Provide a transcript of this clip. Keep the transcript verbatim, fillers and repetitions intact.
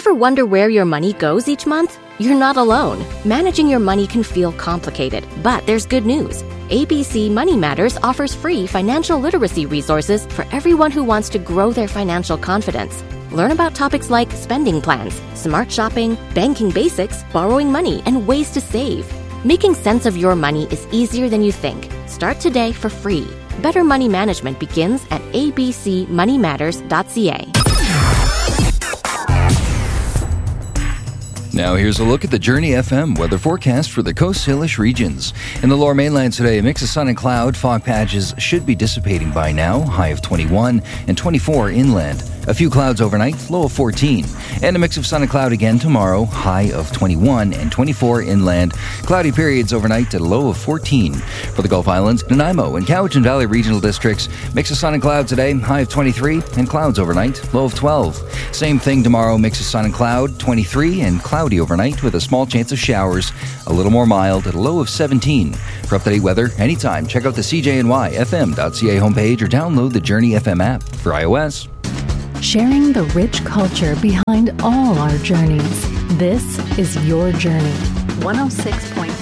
Ever wonder where your money goes each month? You're not alone. Managing your money can feel complicated, but there's good news. A B C Money Matters offers free financial literacy resources for everyone who wants to grow their financial confidence. Learn about topics like spending plans, smart shopping, banking basics, borrowing money, and ways to save. Making sense of your money is easier than you think. Start today for free. Better money management begins at a b c money matters dot c a. Now here's a look at the Journey F M weather forecast for the Coast Salish regions. In the lower mainland today, a mix of sun and cloud. Fog patches should be dissipating by now. High of twenty-one and twenty-four inland. A few clouds overnight, low of fourteen. And a mix of sun and cloud again tomorrow. High of twenty-one and twenty-four inland. Cloudy periods overnight at a low of fourteen. For the Gulf Islands, Nanaimo and Cowichan Valley regional districts, mix of sun and cloud today. High of twenty-three and clouds overnight. Low of twelve. Same thing tomorrow, mix of sun and cloud. twenty-three and cloudy overnight with a small chance of showers. A little more mild at a low of seventeen. For up-to-date weather, anytime, check out the C J N Y F M dot C A homepage or download the Journey F M app for iOS. Sharing the rich culture behind all our journeys. This is your journey. one oh six